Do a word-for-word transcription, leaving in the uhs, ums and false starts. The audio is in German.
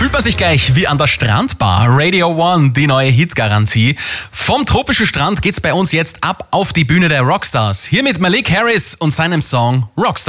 Fühlt man sich gleich wie an der Strandbar. Radio One, die neue Hitgarantie. Vom tropischen Strand geht's bei uns jetzt ab auf die Bühne der Rockstars. Hier mit Malik Harris und seinem Song Rockstar.